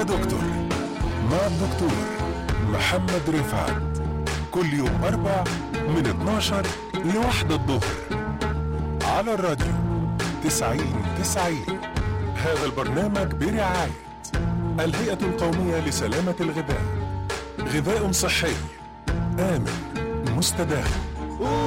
يا دكتور مع الدكتور محمد رفعت، كل يوم 4 من 12 ل1 الظهر على الراديو 90-90. هذا البرنامج برعاية الهيئة القومية لسلامة الغذاء، غذاء صحي آمن مستدام.